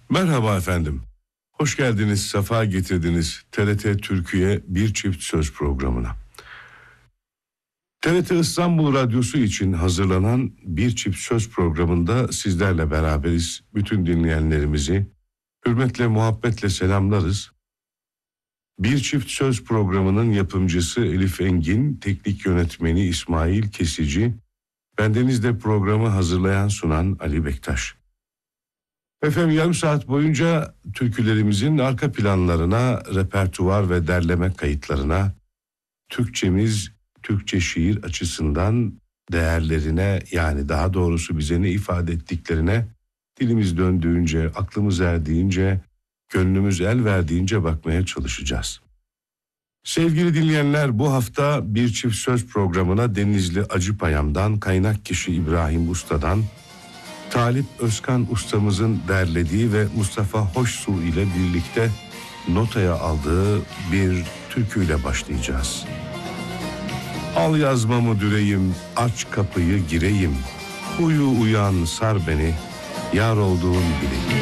Merhaba efendim. Hoş geldiniz, sefa getirdiniz TRT Türkiye Bir Çift Söz programına. TRT İstanbul Radyosu için hazırlanan Bir Çift Söz programında sizlerle beraberiz. Bütün dinleyenlerimizi hürmetle, muhabbetle selamlarız. Bir Çift Söz programının yapımcısı Elif Engin, teknik yönetmeni İsmail Kesici, bendeniz de programı hazırlayan sunan Ali Bektaş. Efendim yarım saat boyunca türkülerimizin arka planlarına, repertuvar ve derleme kayıtlarına, Türkçemiz, Türkçe şiir açısından değerlerine, yani daha doğrusu bize ne ifade ettiklerine dilimiz döndüğünce, aklımız erdiğince, gönlümüz el verdiğince bakmaya çalışacağız. Sevgili dinleyenler, bu hafta Bir Çift Söz programına Denizli Acıpayam'dan kaynak kişi İbrahim Usta'dan, Talip Özkan ustamızın derlediği ve Mustafa Hoşsu ile birlikte notaya aldığı bir türküyle başlayacağız. Al yazmamı düreyim, aç kapıyı gireyim, uyu uyan sar beni, yar olduğun bileyim.